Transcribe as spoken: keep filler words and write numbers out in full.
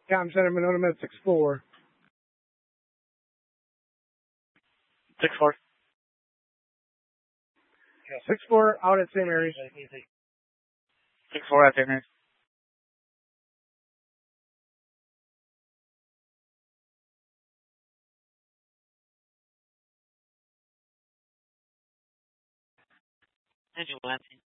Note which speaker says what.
Speaker 1: Com Center, Minota Med six four.
Speaker 2: six four.
Speaker 1: six four out at Saint Mary's.
Speaker 2: six four at Saint Mary's. Angel Lansing.